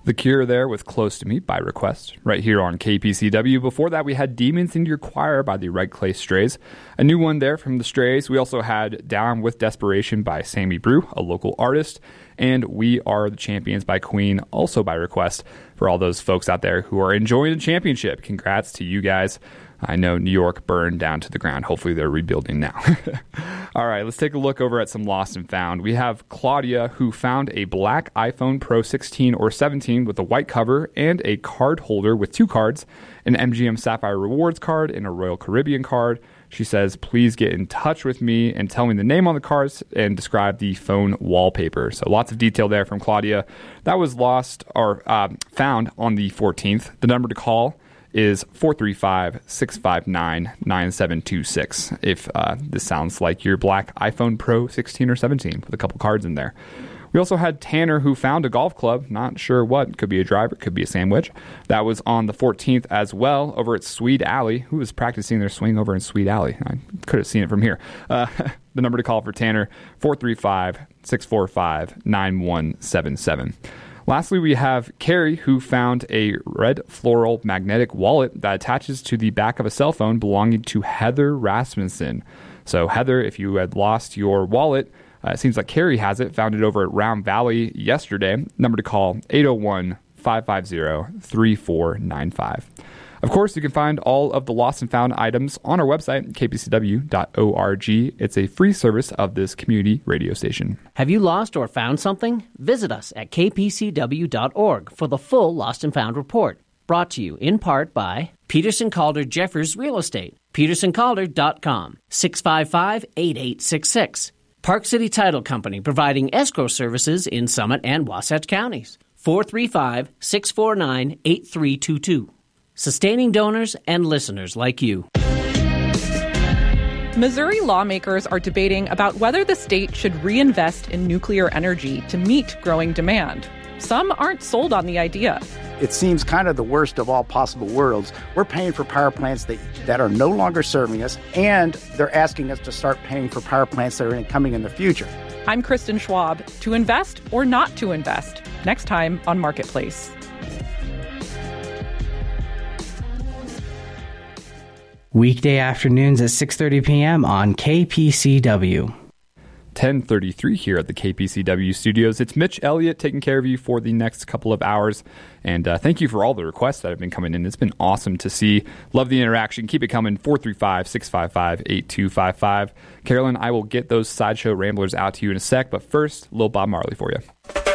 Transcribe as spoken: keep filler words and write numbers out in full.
The Cure there with Close to Me by Request, right here on K P C W. Before that, we had Demons in Your Choir by the Red Clay Strays. A new one there from the Strays. We also had Down with Desperation by Sammy Brew, a local artist. And We Are the Champions by Queen, also by Request. For all those folks out there who are enjoying the championship, congrats to you guys. I know New York burned down to the ground. Hopefully they're rebuilding now. All right, let's take a look over at some Lost and Found. We have Claudia, who found a black iPhone Pro sixteen or seventeen with a white cover and a card holder with two cards, an M G M Sapphire Rewards card and a Royal Caribbean card. She says, please get in touch with me and tell me the name on the cards and describe the phone wallpaper. So lots of detail there from Claudia. That was lost or uh, found on the fourteenth. The number to call is four three five, six five nine, nine seven two six if uh, this sounds like your black iPhone Pro sixteen or seventeen with a couple cards in there. We also had Tanner, who found a golf club, not sure what, could be a driver, could be a sandwich. That was on the fourteenth as well over at Swede Alley. Who was practicing their swing over in Swede Alley? I could have seen it from here. Uh, the number to call for Tanner, four three five, six four five, nine one seven seven. Lastly, we have Carrie, who found a red floral magnetic wallet that attaches to the back of a cell phone belonging to Heather Rasmussen. So, Heather, if you had lost your wallet, uh, it seems like Carrie has it, found it over at Round Valley yesterday. Number to call, eight oh one, five five zero, three four nine five. Of course, you can find all of the Lost and Found items on our website, k p c w dot org. It's a free service of this community radio station. Have you lost or found something? Visit us at k p c w dot org for the full Lost and Found report. Brought to you in part by Peterson Calder Jeffers Real Estate, peterson calder dot com, six five five, eight eight six six. Park City Title Company, providing escrow services in Summit and Wasatch counties, four three five, six four nine, eight three two two. Sustaining donors and listeners like you. Missouri lawmakers are debating about whether the state should reinvest in nuclear energy to meet growing demand. Some aren't sold on the idea. It seems kind of the worst of all possible worlds. We're paying for power plants that, that are no longer serving us, and they're asking us to start paying for power plants that are coming in the future. I'm Kristen Schwab. To invest or not to invest? Next time on Marketplace. Weekday afternoons at six thirty p.m. on K P C W. ten thirty-three here at the K P C W studios. It's Mitch Elliott taking care of you for the next couple of hours. And uh, thank you for all the requests that have been coming in. It's been awesome to see. Love the interaction. Keep it coming. four three five, six five five, eight two five five. Carolyn, I will get those Sideshow Ramblers out to you in a sec. But first, Lil Bob Marley for you.